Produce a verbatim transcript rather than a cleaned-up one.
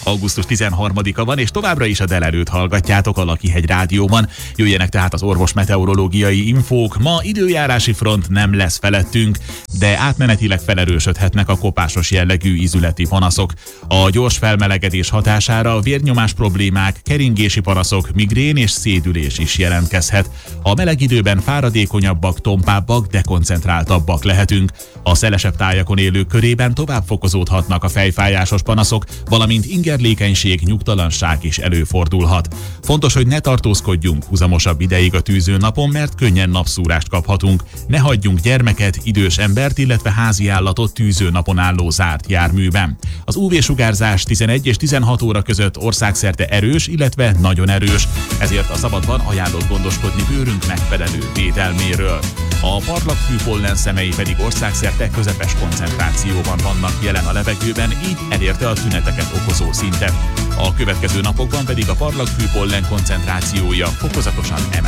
augusztus tizenharmadika van, és továbbra is a Délelőtt hallgatjátok a Lakihegy Rádióban. Jöjjenek tehát az orvos meteorológiai infók. Ma időjárási front nem lesz felettünk, de átmenetileg felerősödhetnek a kopásos jellegű ízületi panaszok. A gyors felmelegedés hatására vérnyomás problémák, keringési panaszok, migrén és szédülés is jelentkezhet. A meleg időben fáradékonyabbak, tompábbak, dekoncentráltabbak lehetünk. A szelesebb tájakon élők körében tovább fokozódhatnak a fejfájásos panaszok, valamint ingerlékenység, nyugtalanság is előfordulhat. Fontos, hogy ne tartózkodjunk húzamosabb ideig a tűzőnapon, mert könnyen napszúrást kaphatunk. Ne hagyjunk gyermeket, idős embert, illetve háziállatot tűzőnapon álló zárt járműben. Az ú vé-sugárzás tizenegy és tizenhat óra között országszerte erős, illetve nagyon erős, ezért a szabadban ajánlott gondoskodni bőrünk megfelelő védelméről. A parlagfű pollen szemei pedig országszerte közepes koncentrációban vannak jelen a levegőben, így elérte a tüneteket okozó szintet. A következő napokban pedig a parlagfű pollen koncentrációja fokozatosan emelkedik.